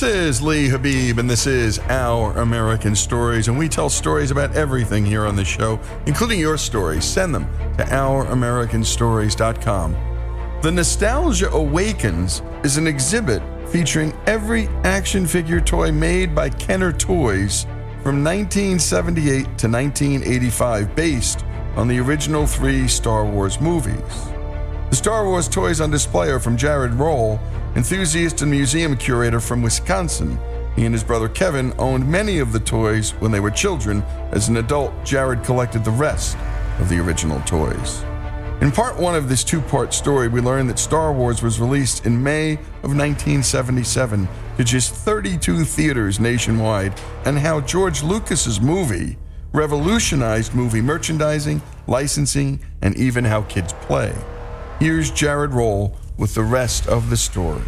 This is Lee Habib, and this is Our American Stories, and we tell stories about everything here on the show, including your stories. Send them to ouramericanstories.com. The Nostalgia Awakens is an exhibit featuring every action figure toy made by Kenner Toys from 1978 to 1985, based on the original 3 Star Wars movies. The Star Wars toys on display are from Jared Roll, enthusiast and museum curator from Wisconsin. He and his brother Kevin owned many of the toys when they were children. As an adult, Jared collected the rest of the original toys. In part 1 of this 2-part story, we learned that Star Wars was released in May of 1977 to just 32 theaters nationwide, and how George Lucas's movie revolutionized movie merchandising, licensing, and even how kids play. Here's Jared Roll with the rest of the story.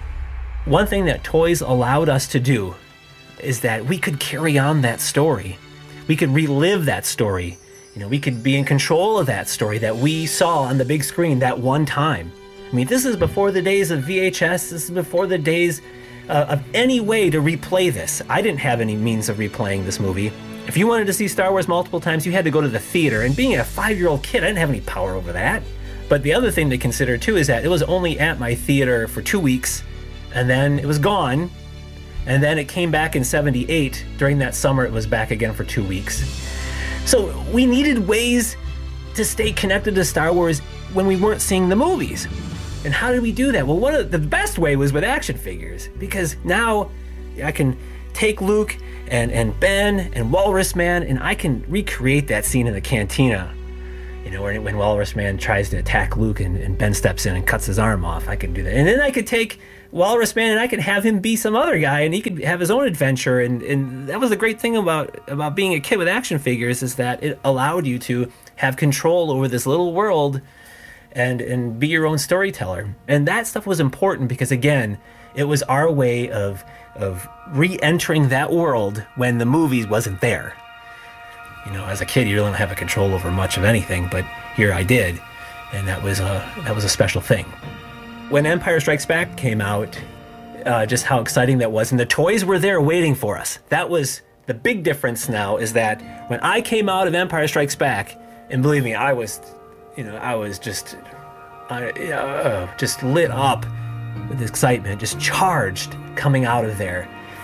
One thing that toys allowed us to do is that we could carry on that story. We could relive that story. We could be in control of that story that we saw on the big screen that one time. I mean, this is before the days of VHS. This is before the days of any way to replay this. I didn't have any means of replaying this movie. If you wanted to see Star Wars multiple times, you had to go to the theater. And being a 5-year-old kid, I didn't have any power over that. But the other thing to consider, too, is that it was only at my theater for 2 weeks, and then it was gone, and then it came back in 78. During that summer, it was back again for 2 weeks. So we needed ways to stay connected to Star Wars when we weren't seeing the movies. And how did we do that? Well, one of the best way was with action figures, because now I can take Luke and Ben and Walrus Man, and I can recreate that scene in the cantina. When Walrus Man tries to attack Luke and Ben steps in and cuts his arm off, I can do that. And then I could take Walrus Man and I could have him be some other guy, and he could have his own adventure. And that was the great thing about being a kid with action figures, is that it allowed you to have control over this little world and be your own storyteller. And that stuff was important because, again, it was our way of re-entering that world when the movies wasn't there. As a kid, you don't have a control over much of anything, but here I did, and that was a special thing. When Empire Strikes Back came out, just how exciting that was, and the toys were there waiting for us. That was the big difference now, is that when I came out of Empire Strikes Back, and believe me, I was just lit up with excitement, just charged coming out of there,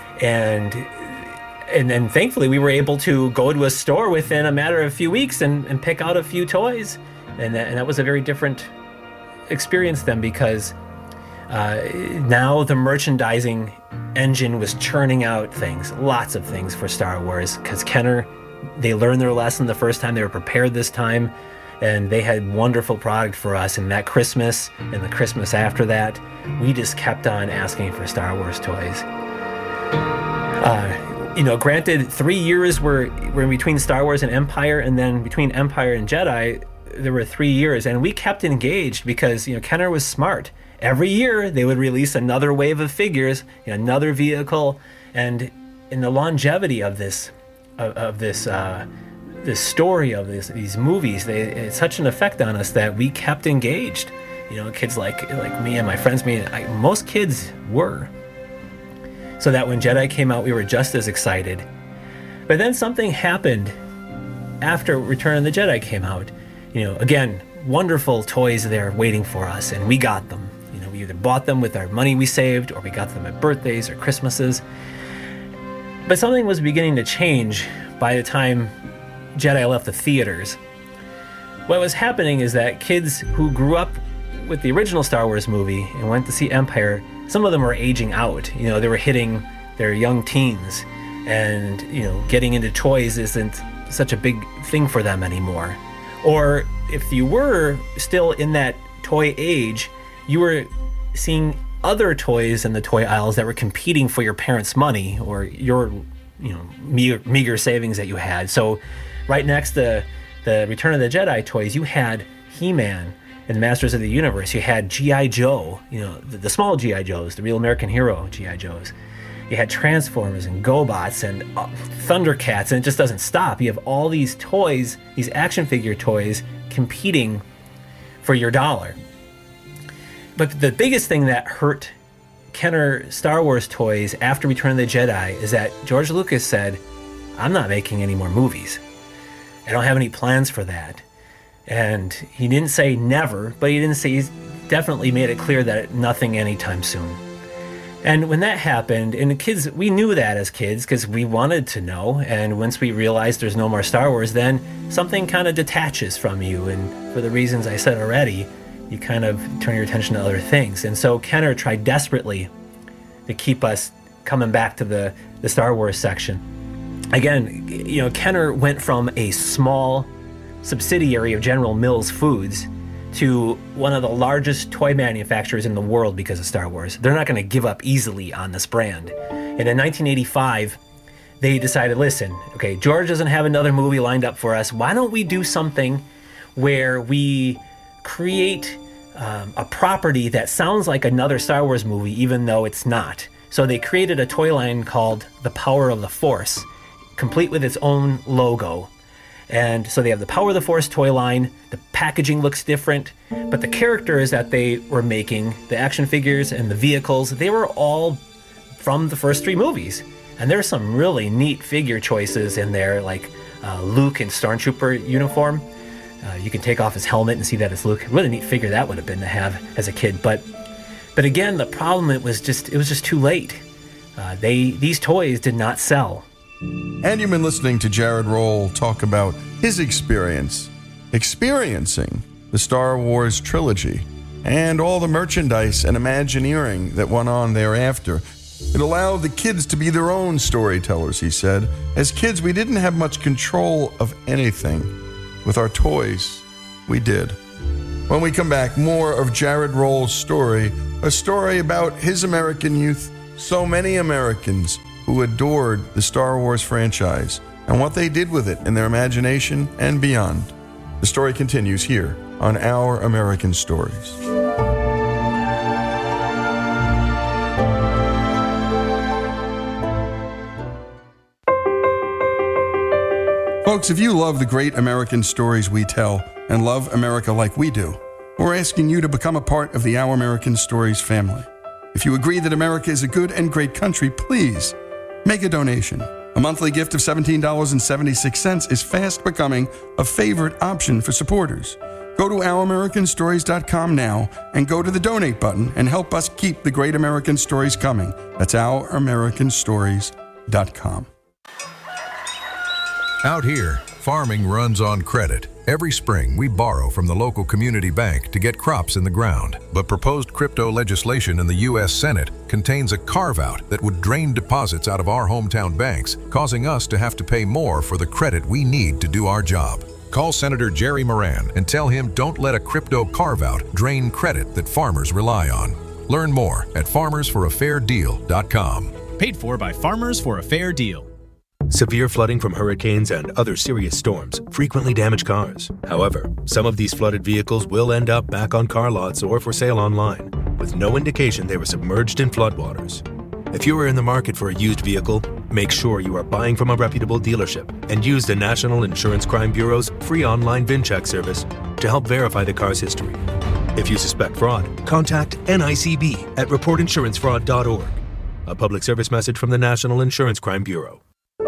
and then thankfully we were able to go to a store within a matter of a few weeks and pick out a few toys. And that was a very different experience then, because now the merchandising engine was churning out things, lots of things for Star Wars, because Kenner, they learned their lesson the first time. They were prepared this time, and they had wonderful product for us. And that Christmas and the Christmas after that, we just kept on asking for Star Wars toys. Granted, 3 years were in between Star Wars and Empire, and then between Empire and Jedi, there were 3 years, and we kept engaged because, Kenner was smart. Every year, they would release another wave of figures, another vehicle, and in the longevity of this story of these movies, it had such an effect on us that we kept engaged. Kids like me and my friends, most kids were. So that when Jedi came out, we were just as excited. But then something happened after Return of the Jedi came out. Again, wonderful toys there waiting for us, and we got them. We either bought them with our money we saved, or we got them at birthdays or Christmases. But something was beginning to change by the time Jedi left the theaters. What was happening is that kids who grew up with the original Star Wars movie and went to see Empire, some of them were aging out. They were hitting their young teens, and getting into toys isn't such a big thing for them anymore. Or if you were still in that toy age, you were seeing other toys in the toy aisles that were competing for your parents' money or your meager savings that you had. So right next to the Return of the Jedi toys, you had He-Man and Masters of the Universe. You had G.I. Joe, the small G.I. Joes, the real American hero G.I. Joes. You had Transformers and GoBots and Thundercats, and it just doesn't stop. You have all these toys, these action figure toys, competing for your dollar. But the biggest thing that hurt Kenner Star Wars toys after Return of the Jedi is that George Lucas said, I'm not making any more movies. I don't have any plans for that. And he didn't say never, but he definitely made it clear that nothing anytime soon. And when that happened, and the kids, we knew that as kids because we wanted to know. And once we realized there's no more Star Wars, then something kind of detaches from you. And for the reasons I said already, you kind of turn your attention to other things. And so Kenner tried desperately to keep us coming back to the Star Wars section. Again, Kenner went from a small subsidiary of General Mills Foods to one of the largest toy manufacturers in the world because of Star Wars. They're not going to give up easily on this brand. And in 1985, they decided, listen, okay, George doesn't have another movie lined up for us. Why don't we do something where we create a property that sounds like another Star Wars movie, even though it's not? So they created a toy line called The Power of the Force, complete with its own logo. And so they have the Power of the Force toy line. The packaging looks different, but the characters that they were making, the action figures and the vehicles, they were all from the first 3 movies. And there's some really neat figure choices in there, like Luke in Stormtrooper uniform. You can take off his helmet and see that it's Luke. What a neat figure that would have been to have as a kid. But again, the problem, it was just too late. These toys did not sell. And you've been listening to Jared Roll talk about his experiencing the Star Wars trilogy and all the merchandise and Imagineering that went on thereafter. It allowed the kids to be their own storytellers, he said. As kids, we didn't have much control of anything. With our toys, we did. When we come back, more of Jared Roll's story, a story about his American youth, so many Americans who adored the Star Wars franchise and what they did with it in their imagination and beyond. The story continues here on Our American Stories. Folks, if you love the great American stories we tell and love America like we do, we're asking you to become a part of the Our American Stories family. If you agree that America is a good and great country, please make a donation. A monthly gift of $17.76 is fast becoming a favorite option for supporters. Go to OurAmericanStories.com now and go to the donate button and help us keep the great American stories coming. That's OurAmericanStories.com. Out here, farming runs on credit. Every spring, we borrow from the local community bank to get crops in the ground. But proposed crypto legislation in the U.S. Senate contains a carve-out that would drain deposits out of our hometown banks, causing us to have to pay more for the credit we need to do our job. Call Senator Jerry Moran and tell him don't let a crypto carve-out drain credit that farmers rely on. Learn more at farmersforafairdeal.com. Paid for by Farmers for a Fair Deal. Severe flooding from hurricanes and other serious storms frequently damage cars. However, some of these flooded vehicles will end up back on car lots or for sale online, with no indication they were submerged in floodwaters. If you are in the market for a used vehicle, make sure you are buying from a reputable dealership and use the National Insurance Crime Bureau's free online VIN-check service to help verify the car's history. If you suspect fraud, contact NICB at reportinsurancefraud.org. A public service message from the National Insurance Crime Bureau.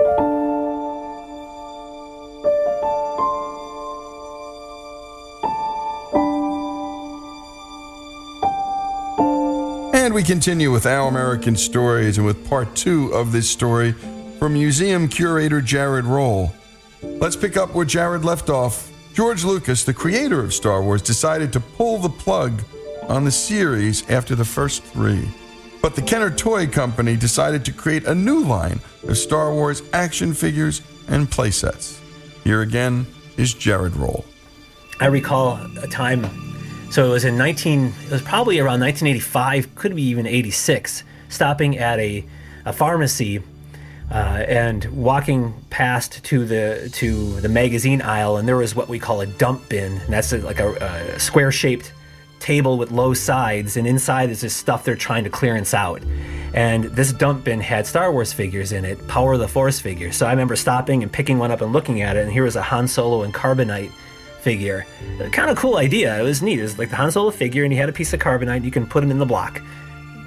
And we continue with Our American Stories and with part 2 of this story from museum curator Jared Roll. Let's pick up where Jared left off. George Lucas, the creator of Star Wars, decided to pull the plug on the series after the first 3. But the Kenner Toy Company decided to create a new line of Star Wars action figures and playsets. Here again is Jared Roll. I recall a time, so it was probably around 1985, could be even 86, stopping at a pharmacy and walking past to the magazine aisle, and there was what we call a dump bin, and that's like a square-shaped table with low sides, and inside is this stuff they're trying to clearance out. And this dump bin had Star Wars figures in it, Power of the Force figures. So I remember stopping and picking one up and looking at it, and here was a Han Solo and Carbonite figure. Kind of cool idea. It was neat. It was like the Han Solo figure, and he had a piece of Carbonite. You can put him in the block.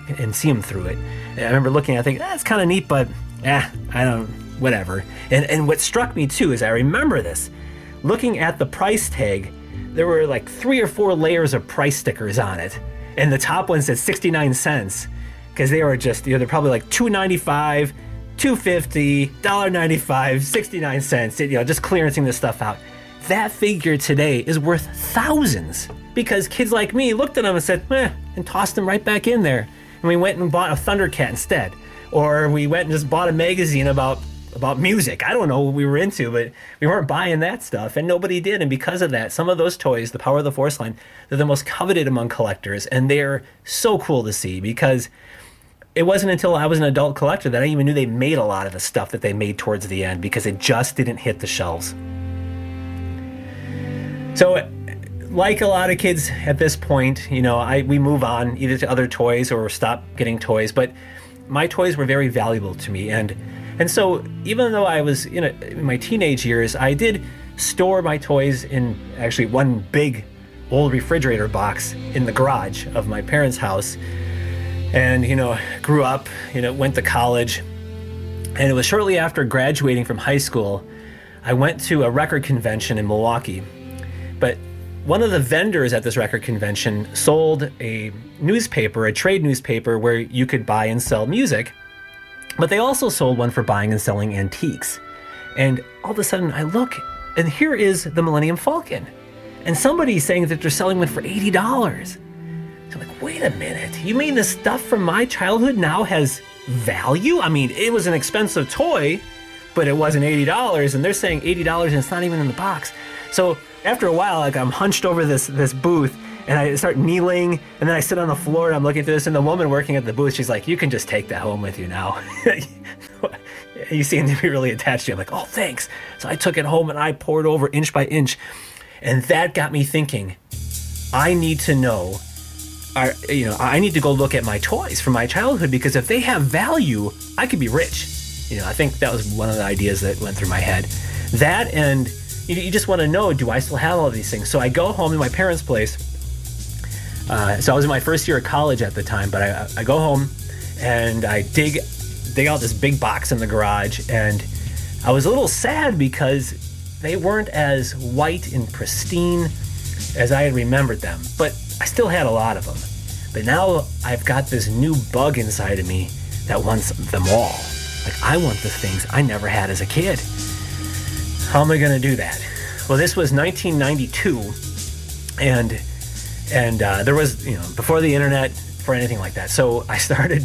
and see them through it. And I remember looking, I think, that's kind of neat, but I don't, whatever. And what struck me too is I remember this, looking at the price tag, there were like 3 or 4 layers of price stickers on it. And the top one said 69 cents because they were just, they're probably like $2.95, $2.50, $1.95, 69 cents, just clearancing this stuff out. That figure today is worth thousands because kids like me looked at them and said, and tossed them right back in there. And we went and bought a Thundercat instead. Or we went and just bought a magazine about music. I don't know what we were into, but we weren't buying that stuff, and nobody did. And because of that, some of those toys, the Power of the Force line, they're the most coveted among collectors, and they're so cool to see because it wasn't until I was an adult collector that I even knew they made a lot of the stuff that they made towards the end because it just didn't hit the shelves. So, like a lot of kids at this point, we move on either to other toys or stop getting toys, but my toys were very valuable to me, and so even though I was in my teenage years, I did store my toys in actually one big old refrigerator box in the garage of my parents' house. And, grew up, went to college. And it was shortly after graduating from high school, I went to a record convention in Milwaukee. But one of the vendors at this record convention sold a newspaper, a trade newspaper, where you could buy and sell music. But they also sold one for buying and selling antiques. And all of a sudden I look, and here is the Millennium Falcon. And somebody's saying that they're selling one for $80. So I'm like, wait a minute. You mean the stuff from my childhood now has value? I mean, it was an expensive toy, but it wasn't $80. And they're saying $80 and it's not even in the box. So after a while, like I'm hunched over this booth, and I start kneeling, and then I sit on the floor and I'm looking through this, and the woman working at the booth, she's like, you can just take that home with you now. You seem to be really attached to it. I'm like, oh, thanks. So I took it home and I poured over inch by inch. And that got me thinking, I need to know, I need to go look at my toys from my childhood, because if they have value, I could be rich. I think that was one of the ideas that went through my head. That, and you just want to know, do I still have all of these things? So I go home to my parents' place. So I was in my first year of college at the time, but I go home and I dig out this big box in the garage, and I was a little sad because they weren't as white and pristine as I had remembered them, but I still had a lot of them. But now I've got this new bug inside of me that wants them all. Like, I want the things I never had as a kid. How am I going to do that? Well, this was 1992, and there was, before the internet, for anything like that. So I started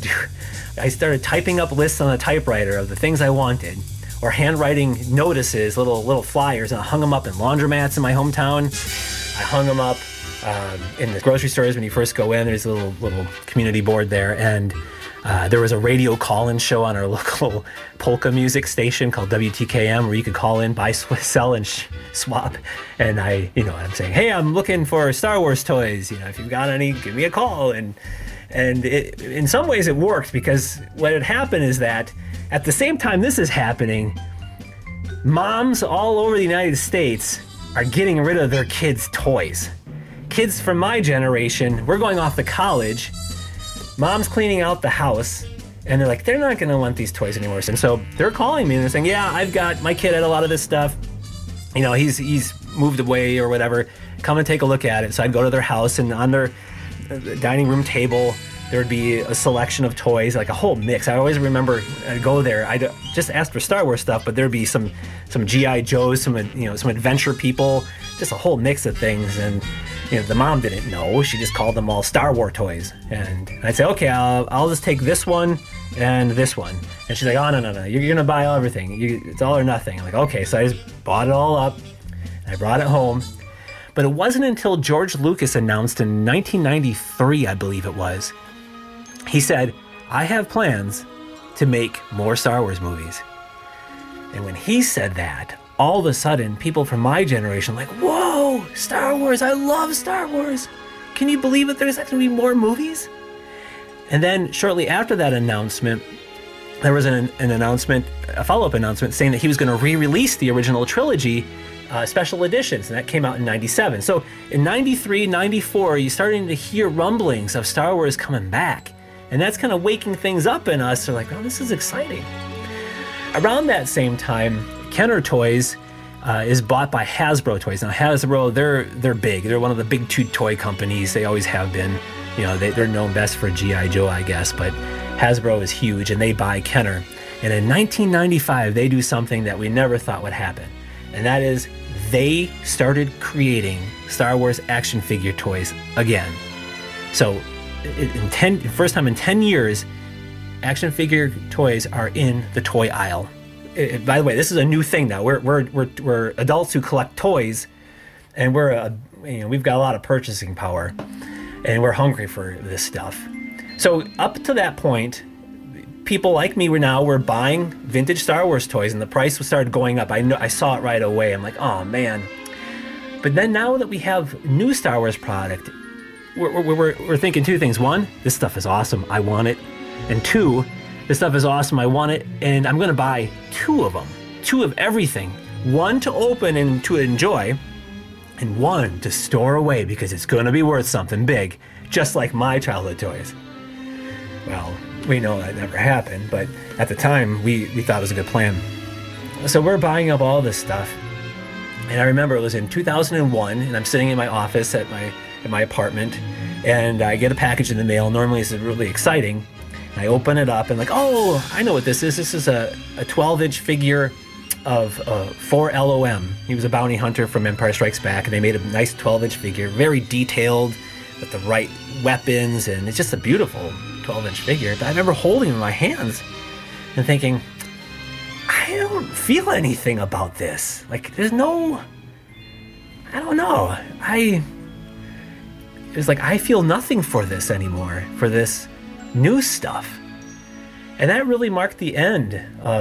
typing up lists on a typewriter of the things I wanted, or handwriting notices, little flyers, and I hung them up in laundromats in my hometown. I hung them up in the grocery stores when you first go in. There's a little community board there, and there was a radio call-in show on our local polka music station called WTKM, where you could call in, buy, sell, and swap. And I'm saying, hey, I'm looking for Star Wars toys. If you've got any, give me a call. And it, in some ways it worked, because what had happened is that at the same time this is happening, moms all over the United States are getting rid of their kids' toys. Kids from my generation, we're going off to college. Mom's cleaning out the house, and they're like, they're not going to want these toys anymore. And so they're calling me and they're saying, yeah, I've got, my kid had a lot of this stuff. He's moved away or whatever. Come and take a look at it. So I'd go to their house, and on their dining room table, there would be a selection of toys, like a whole mix. I always remember I'd go there. I'd just ask for Star Wars stuff, but there'd be some G.I. Joes, some adventure people, just a whole mix of things. And the mom didn't know. She just called them all Star Wars toys. And I'd say, okay, I'll just take this one and this one. And she's like, oh, no. You're going to buy everything. It's all or nothing. I'm like, okay. So I just bought it all up, and I brought it home. But it wasn't until George Lucas announced in 1993, I believe it was, he said, I have plans to make more Star Wars movies. And when he said that, all of a sudden, people from my generation were like, whoa, Star Wars, I love Star Wars. Can you believe it? There's going to be more movies? And then shortly after that announcement, there was an announcement, a follow-up announcement, saying that he was going to re-release the original trilogy special editions, and that came out in 97. So in 93, 94, you're starting to hear rumblings of Star Wars coming back. And that's kind of waking things up in us. They're like, oh, this is exciting. Around that same time, Kenner Toys is bought by Hasbro Toys. Now, Hasbro, they're big. They're one of the big two toy companies. They always have been. You know, they're known best for G.I. Joe, I guess, but Hasbro is huge, and they buy Kenner. And in 1995, they do something that we never thought would happen, and that is they started creating Star Wars action figure toys again. So, first time in 10 years, action figure toys are in the toy aisle. By the way, this is a new thing now. We're adults who collect toys, and we've got a lot of purchasing power, and we're hungry for this stuff. So up to that point, people like me were buying vintage Star Wars toys, and the price started going up. I saw it right away. I'm like, oh man. But then now that we have new Star Wars product, we're thinking two things. One, this stuff is awesome. I want it. And two, this stuff is awesome. I want it, and I'm going to buy two of them. Two of everything. One to open and to enjoy, and one to store away because it's going to be worth something big, just like my childhood toys. Well, we know that never happened, but at the time, we thought it was a good plan. So we're buying up all this stuff. And I remember it was in 2001, and I'm sitting in my office at my apartment, and I get a package in the mail. Normally, it's really exciting. I open it up, and like, oh, I know what this is. This is a 12-inch figure of 4-LOM. He was a bounty hunter from Empire Strikes Back, and they made a nice 12-inch figure, very detailed, with the right weapons, and it's just a beautiful 12-inch figure. But I remember holding it in my hands and thinking, I don't feel anything about this. Like, there's no, I don't know. It was like, I feel nothing for this anymore, for this new stuff. And that really marked the end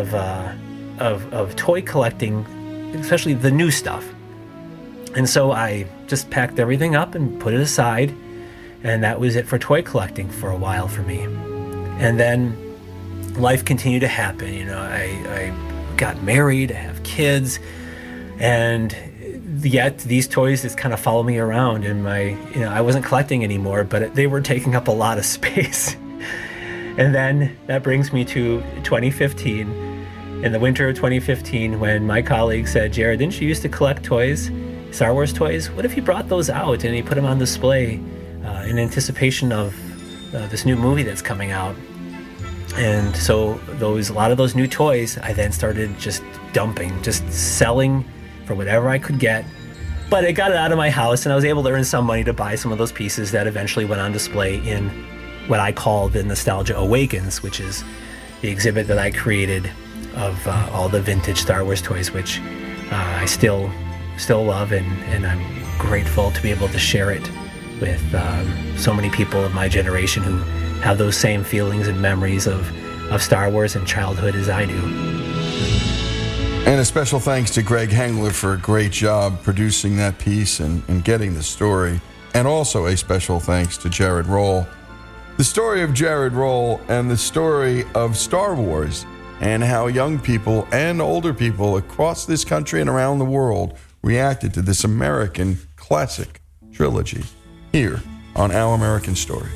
of toy collecting, especially the new stuff. And so I just packed everything up and put it aside, and that was it for toy collecting for a while for me. And then life continued to happen. You know, I got married, I have kids, and yet these toys just kind of follow me around. And I wasn't collecting anymore, but they were taking up a lot of space. And then that brings me to 2015, in the winter of 2015, when my colleague said, Jared, didn't you used to collect toys, Star Wars toys? What if you brought those out and you put them on display in anticipation of this new movie that's coming out? And so a lot of those new toys, I then started just dumping, just selling for whatever I could get. But I got it out of my house, and I was able to earn some money to buy some of those pieces that eventually went on display in what I call the Nostalgia Awakens, which is the exhibit that I created of all the vintage Star Wars toys, which I still love, and I'm grateful to be able to share it with so many people of my generation who have those same feelings and memories of Star Wars and childhood as I do. And a special thanks to Greg Hengler for a great job producing that piece and getting the story. And also a special thanks to Jared Roll. The story of Jared Roll and the story of Star Wars and how young people and older people across this country and around the world reacted to this American classic trilogy here on Our American Stories.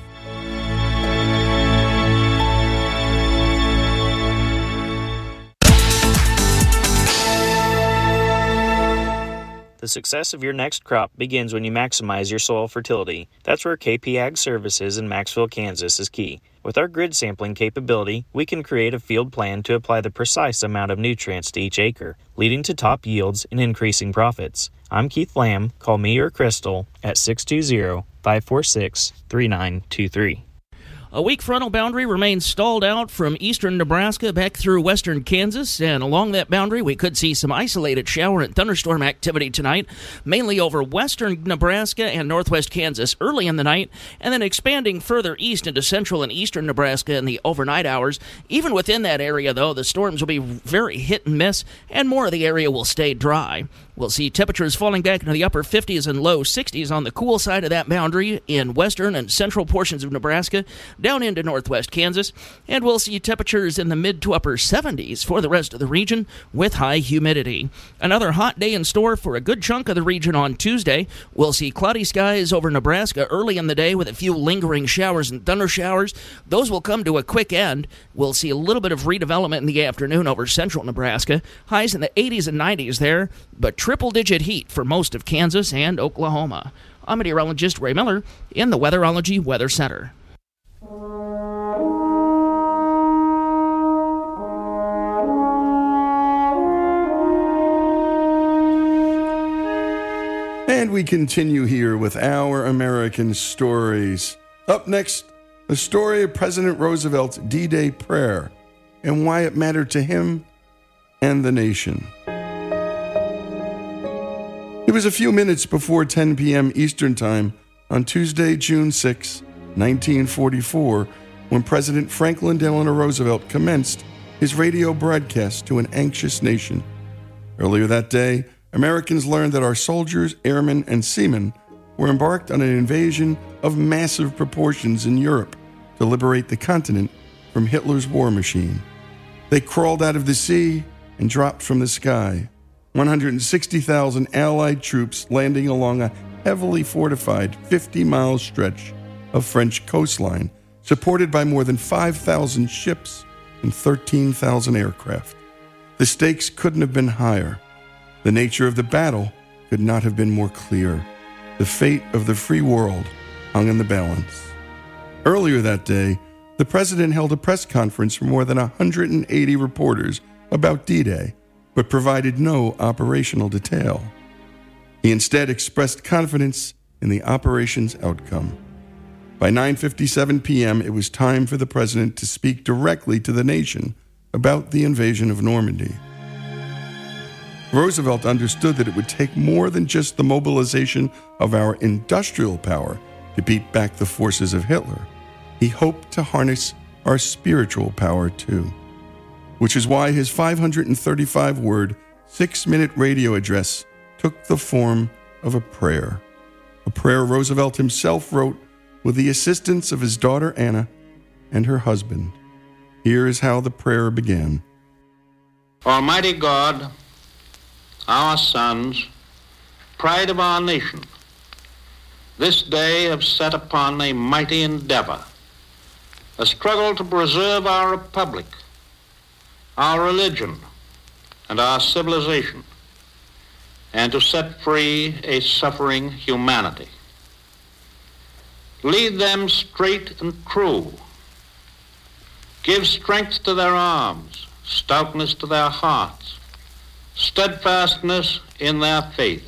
The success of your next crop begins when you maximize your soil fertility. That's where KP Ag Services in Maxville, Kansas is key. With our grid sampling capability, we can create a field plan to apply the precise amount of nutrients to each acre, leading to top yields and increasing profits. I'm Keith Lamb. Call me or Crystal at 620-546-3923. A weak frontal boundary remains stalled out from eastern Nebraska back through western Kansas, and along that boundary we could see some isolated shower and thunderstorm activity tonight, mainly over western Nebraska and northwest Kansas early in the night, and then expanding further east into central and eastern Nebraska in the overnight hours. Even within that area, though, the storms will be very hit and miss, and more of the area will stay dry. We'll see temperatures falling back into the upper 50s and low 60s on the cool side of that boundary in western and central portions of Nebraska, down into northwest Kansas. And we'll see temperatures in the mid to upper 70s for the rest of the region with high humidity. Another hot day in store for a good chunk of the region on Tuesday. We'll see cloudy skies over Nebraska early in the day with a few lingering showers and thunder showers. Those will come to a quick end. We'll see a little bit of redevelopment in the afternoon over central Nebraska. Highs in the 80s and 90s there, but triple-digit heat for most of Kansas and Oklahoma. I'm meteorologist Ray Miller in the Weatherology Weather Center. And we continue here with our American stories. Up next, the story of President Roosevelt's D-Day prayer and why it mattered to him and the nation. It was a few minutes before 10 p.m. Eastern Time on Tuesday, June 6, 1944, when President Franklin Delano Roosevelt commenced his radio broadcast to an anxious nation. Earlier that day, Americans learned that our soldiers, airmen, and seamen were embarked on an invasion of massive proportions in Europe to liberate the continent from Hitler's war machine. They crawled out of the sea and dropped from the sky. 160,000 Allied troops landing along a heavily fortified 50-mile stretch of French coastline, supported by more than 5,000 ships and 13,000 aircraft. The stakes couldn't have been higher. The nature of the battle could not have been more clear. The fate of the free world hung in the balance. Earlier that day, the president held a press conference for more than 180 reporters about D-Day, but provided no operational detail. He instead expressed confidence in the operation's outcome. By 9:57 p.m., it was time for the president to speak directly to the nation about the invasion of Normandy. Roosevelt understood that it would take more than just the mobilization of our industrial power to beat back the forces of Hitler. He hoped to harness our spiritual power too, which is why his 535-word, 6-minute radio address took the form of a prayer Roosevelt himself wrote with the assistance of his daughter Anna and her husband. Here is how the prayer began. Almighty God, our sons, pride of our nation, this day have set upon a mighty endeavor, a struggle to preserve our republic, our religion, and our civilization, and to set free a suffering humanity. Lead them straight and true. Give strength to their arms, stoutness to their hearts, steadfastness in their faith.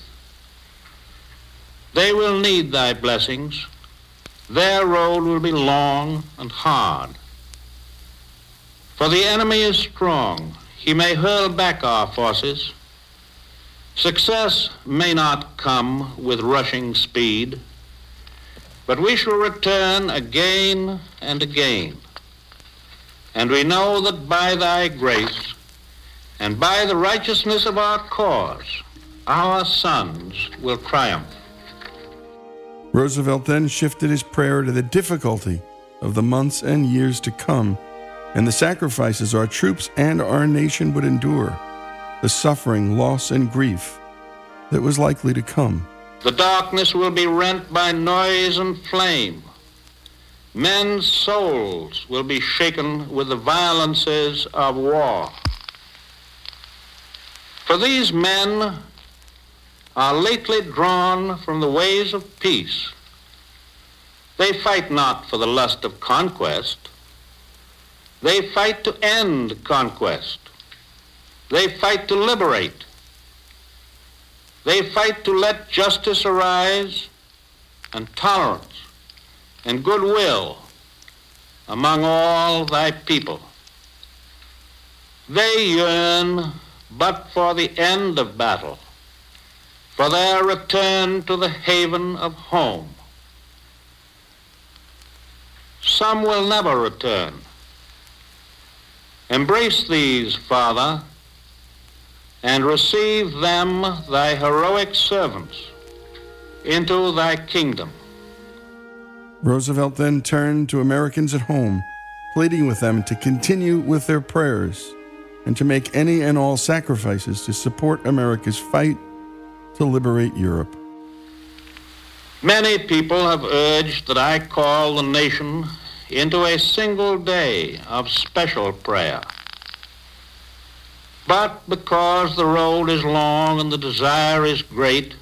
They will need thy blessings. Their road will be long and hard. For the enemy is strong. He may hurl back our forces. Success may not come with rushing speed, but we shall return again and again. And we know that by thy grace and by the righteousness of our cause, our sons will triumph. Roosevelt then shifted his prayer to the difficulty of the months and years to come and the sacrifices our troops and our nation would endure, the suffering, loss, and grief that was likely to come. The darkness will be rent by noise and flame. Men's souls will be shaken with the violences of war. For these men are lately drawn from the ways of peace. They fight not for the lust of conquest. They fight to end conquest. They fight to liberate. They fight to let justice arise and tolerance and goodwill among all thy people. They yearn but for the end of battle, for their return to the haven of home. Some will never return. Embrace these, Father, and receive them, thy heroic servants, into thy kingdom. Roosevelt then turned to Americans at home, pleading with them to continue with their prayers and to make any and all sacrifices to support America's fight to liberate Europe. Many people have urged that I call the nation into a single day of special prayer. But because the road is long and the desire is great,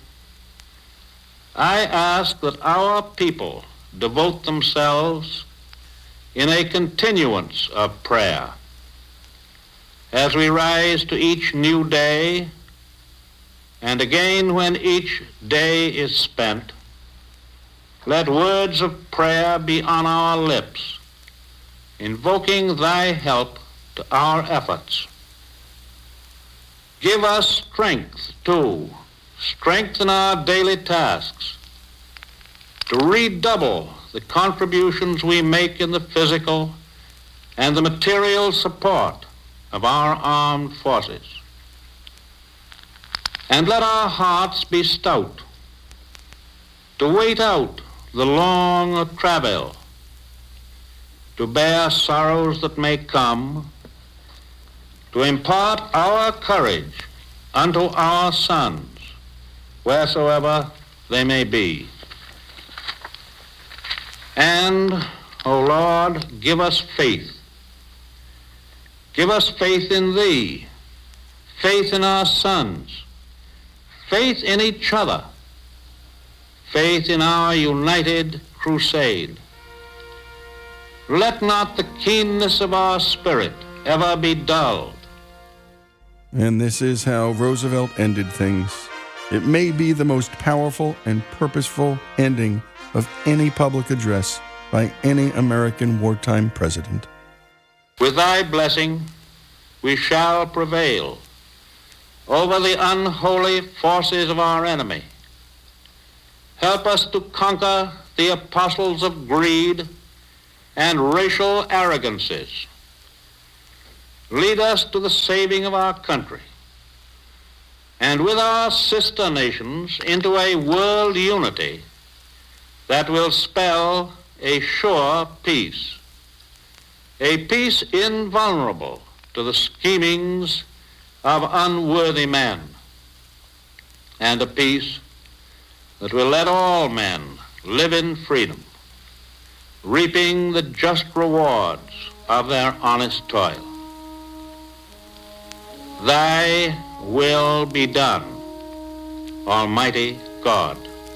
I ask that our people devote themselves in a continuance of prayer. As we rise to each new day, and again when each day is spent, let words of prayer be on our lips, invoking thy help to our efforts. Give us strength, too, strength in our daily tasks, to redouble the contributions we make in the physical and the material support of our armed forces. And let our hearts be stout, to wait out the long travail, to bear sorrows that may come, to impart our courage unto our sons, wheresoever they may be. And, O Lord, give us faith. Give us faith in thee, faith in our sons, faith in each other, faith in our united crusade. Let not the keenness of our spirit ever be dulled. And this is how Roosevelt ended things. It may be the most powerful and purposeful ending of any public address by any American wartime president. With thy blessing, we shall prevail over the unholy forces of our enemy. Help us to conquer the apostles of greed and racial arrogances. Lead us to the saving of our country, and with our sister nations into a world unity that will spell a sure peace, a peace invulnerable to the schemings of unworthy men, and a peace that will let all men live in freedom, reaping the just rewards of their honest toil. Thy will be done, Almighty God.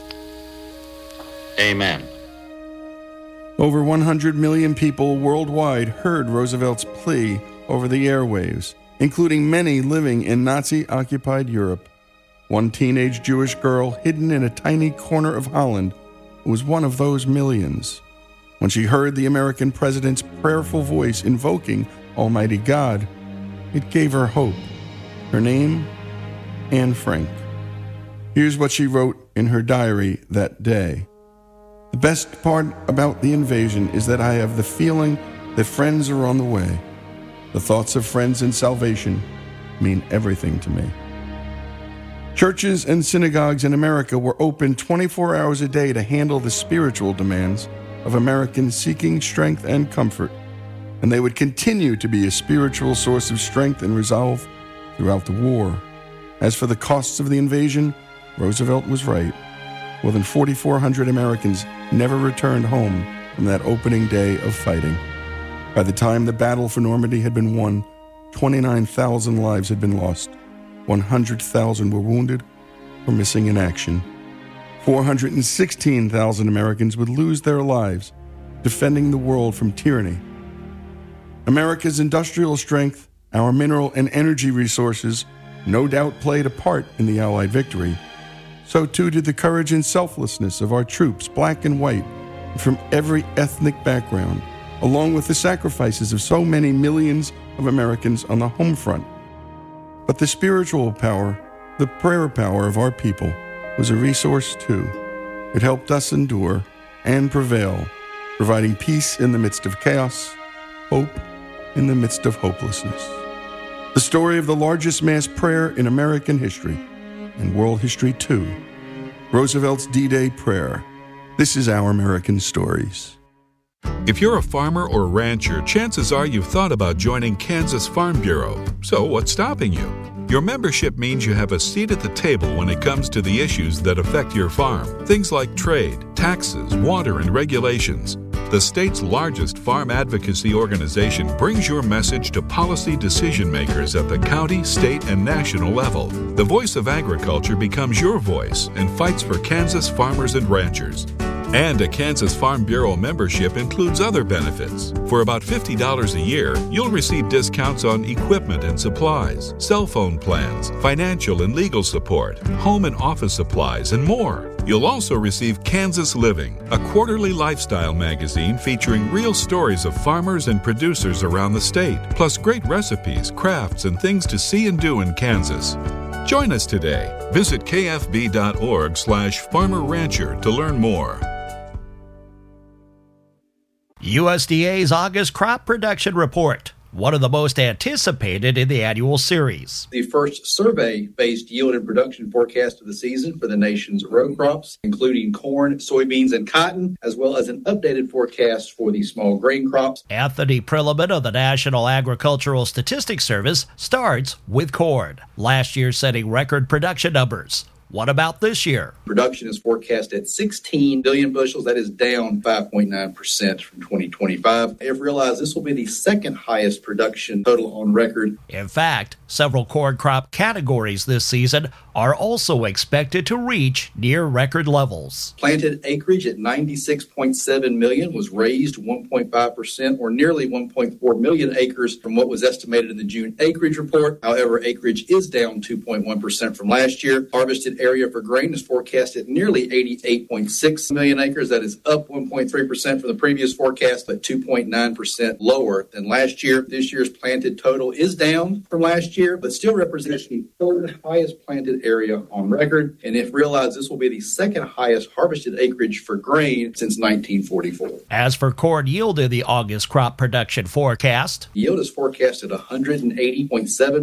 Amen. Over 100 million people worldwide heard Roosevelt's plea over the airwaves, including many living in Nazi-occupied Europe. One teenage Jewish girl hidden in a tiny corner of Holland was one of those millions. When she heard the American president's prayerful voice invoking Almighty God, it gave her hope. Her name, Anne Frank. Here's what she wrote in her diary that day. The best part about the invasion is that I have the feeling that friends are on the way. The thoughts of friends in salvation mean everything to me. Churches and synagogues in America were open 24 hours a day to handle the spiritual demands of Americans seeking strength and comfort, and they would continue to be a spiritual source of strength and resolve throughout the war. As for the costs of the invasion, Roosevelt was right. More than 4,400 Americans never returned home from that opening day of fighting. By the time the battle for Normandy had been won, 29,000 lives had been lost. 100,000 were wounded or missing in action. 416,000 Americans would lose their lives defending the world from tyranny. America's industrial strength, our mineral and energy resources, no doubt played a part in the Allied victory. So too did the courage and selflessness of our troops, black and white, from every ethnic background, along with the sacrifices of so many millions of Americans on the home front. But the spiritual power, the prayer power of our people, was a resource too. It helped us endure and prevail, providing peace in the midst of chaos, hope in the midst of hopelessness. The story of the largest mass prayer in American history and world history too. Roosevelt's D-Day prayer. This is Our American Stories. If you're a farmer or rancher, chances are you've thought about joining Kansas Farm Bureau. So what's stopping you? Your membership means you have a seat at the table when it comes to the issues that affect your farm. Things like trade, taxes, water, and regulations. The state's largest farm advocacy organization brings your message to policy decision makers at the county, state, and national level. The voice of agriculture becomes your voice and fights for Kansas farmers and ranchers. And a Kansas Farm Bureau membership includes other benefits. For about $50 a year, you'll receive discounts on equipment and supplies, cell phone plans, financial and legal support, home and office supplies, and more. You'll also receive Kansas Living, a quarterly lifestyle magazine featuring real stories of farmers and producers around the state, plus great recipes, crafts, and things to see and do in Kansas. Join us today. Visit kfb.org/farmerrancher to learn more. USDA's August Crop Production Report, one of the most anticipated in the annual series. The first survey-based yield and production forecast of the season for the nation's row crops, including corn, soybeans, and cotton, as well as an updated forecast for the small grain crops. Anthony Prilliman of the National Agricultural Statistics Service starts with corn, last year setting record production numbers. What about this year? Production is forecast at 16 billion bushels. That is down 5.9% from 2025. I have realized this will be the second highest production total on record. In fact, several corn crop categories this season are also expected to reach near record levels. Planted acreage at 96.7 million was raised 1.5%, or nearly 1.4 million acres from what was estimated in the June acreage report. However, acreage is down 2.1% from last year. Harvested area for grain is forecast at nearly 88.6 million acres. That is up 1.3% from the previous forecast, but 2.9% lower than last year. This year's planted total is down from last year, but still represents the third highest planted area on record. And if realized, this will be the second highest harvested acreage for grain since 1944. As for corn yield in the August crop production forecast, yield is forecast at 180.7